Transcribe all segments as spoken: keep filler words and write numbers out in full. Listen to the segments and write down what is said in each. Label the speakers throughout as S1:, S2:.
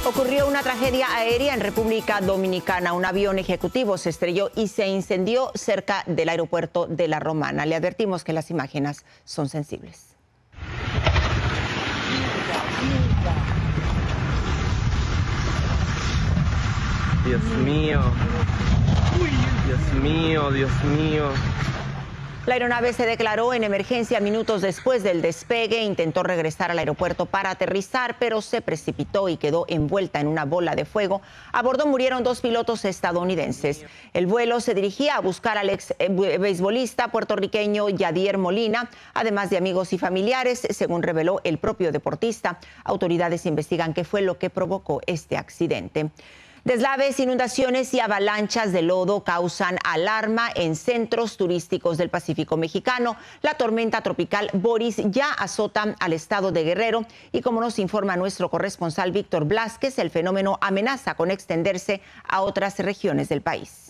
S1: Ocurrió una tragedia aérea en República Dominicana. Un avión ejecutivo se estrelló y se incendió cerca del aeropuerto de La Romana. Le advertimos que las imágenes son sensibles.
S2: Dios mío. Dios mío, Dios mío.
S1: La aeronave se declaró en emergencia minutos después del despegue. Intentó regresar al aeropuerto para aterrizar, pero se precipitó y quedó envuelta en una bola de fuego. A bordo murieron dos pilotos estadounidenses. El vuelo se dirigía a buscar al ex beisbolista puertorriqueño Yadier Molina, además de amigos y familiares, según reveló el propio deportista. Autoridades investigan qué fue lo que provocó este accidente. Deslaves, inundaciones y avalanchas de lodo causan alarma en centros turísticos del Pacífico mexicano. La tormenta tropical Boris ya azota al estado de Guerrero y, como nos informa nuestro corresponsal Víctor Blázquez, el fenómeno amenaza con extenderse a otras regiones del país.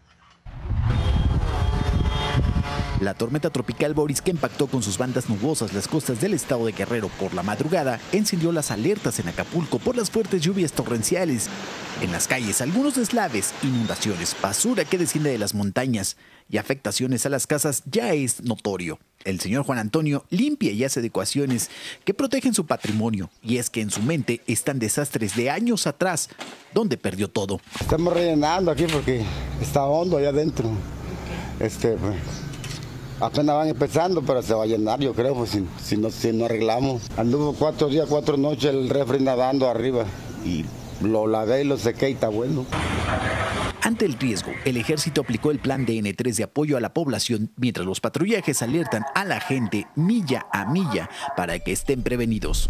S3: La tormenta tropical Boris, que impactó con sus bandas nubosas las costas del estado de Guerrero por la madrugada, encendió las alertas en Acapulco por las fuertes lluvias torrenciales. En las calles, algunos deslaves, inundaciones, basura que desciende de las montañas y afectaciones a las casas ya es notorio. El señor Juan Antonio limpia y hace adecuaciones que protegen su patrimonio, y es que en su mente están desastres de años atrás, donde perdió todo.
S4: Estamos rellenando aquí porque está hondo allá adentro. Este, pues, apenas van empezando, pero se va a llenar, yo creo, pues, si, si, no, si no arreglamos. Anduvo cuatro días, cuatro noches el refri nadando arriba y lo lavé y lo sequé y está bueno.
S3: Ante el riesgo, el ejército aplicó el plan D N tres de apoyo a la población, mientras los patrullajes alertan a la gente milla a milla para que estén prevenidos.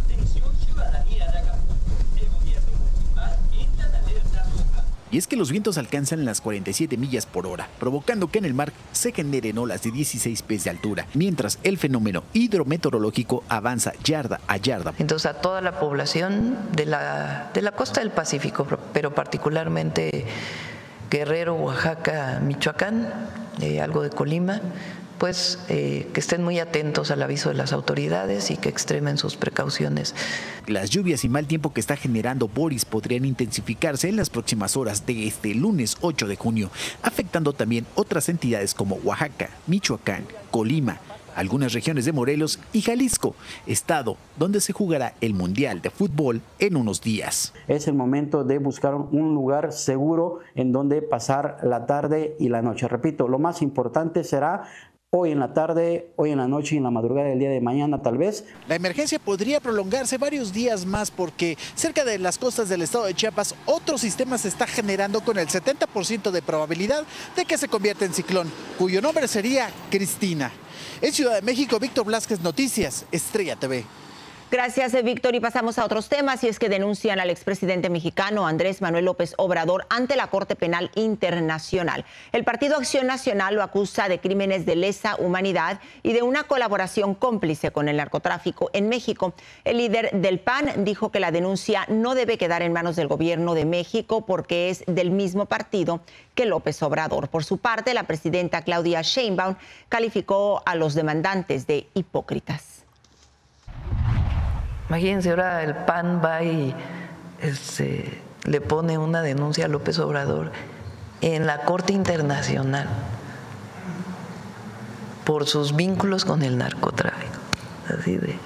S3: Y es que los vientos alcanzan las cuarenta y siete millas por hora, provocando que en el mar se generen olas de dieciséis pies de altura, mientras el fenómeno hidrometeorológico avanza yarda a yarda.
S5: Entonces, a toda la población de la, de la costa del Pacífico, pero particularmente Guerrero, Oaxaca, Michoacán, eh, algo de Colima, pues eh, que estén muy atentos al aviso de las autoridades y que extremen sus precauciones.
S3: Las lluvias y mal tiempo que está generando Boris podrían intensificarse en las próximas horas de este lunes ocho de junio, afectando también otras entidades como Oaxaca, Michoacán, Colima, algunas regiones de Morelos y Jalisco, estado donde se jugará el Mundial de Fútbol en unos días.
S6: Es el momento de buscar un lugar seguro en donde pasar la tarde y la noche. Repito, lo más importante será hoy en la tarde, hoy en la noche y en la madrugada del día de mañana tal vez.
S3: La emergencia podría prolongarse varios días más porque cerca de las costas del estado de Chiapas otro sistema se está generando con el setenta por ciento de probabilidad de que se convierta en ciclón, cuyo nombre sería Cristina. En Ciudad de México, Víctor Blázquez, Noticias, Estrella T V.
S1: Gracias, Víctor. Y pasamos a otros temas, y es que denuncian al expresidente mexicano Andrés Manuel López Obrador ante la Corte Penal Internacional. El Partido Acción Nacional lo acusa de crímenes de lesa humanidad y de una colaboración cómplice con el narcotráfico en México. El líder del P A N dijo que la denuncia no debe quedar en manos del gobierno de México porque es del mismo partido que López Obrador. Por su parte, la presidenta Claudia Sheinbaum calificó a los demandantes de hipócritas.
S5: Imagínense, ahora el P A N va y este, le pone una denuncia a López Obrador en la Corte Internacional por sus vínculos con el narcotráfico. Así de...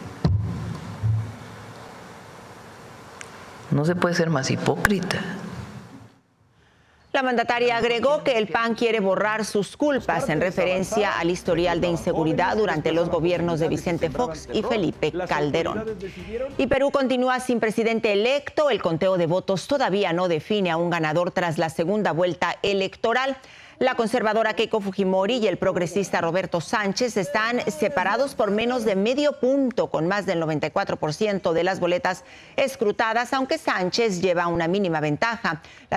S5: No se puede ser más hipócrita.
S1: La mandataria agregó que el P A N quiere borrar sus culpas en referencia al historial de inseguridad durante los gobiernos de Vicente Fox y Felipe Calderón. Y Perú continúa sin presidente electo. El conteo de votos todavía no define a un ganador tras la segunda vuelta electoral. La conservadora Keiko Fujimori y el progresista Roberto Sánchez están separados por menos de medio punto, con más del noventa y cuatro por ciento de las boletas escrutadas, aunque Sánchez lleva una mínima ventaja. La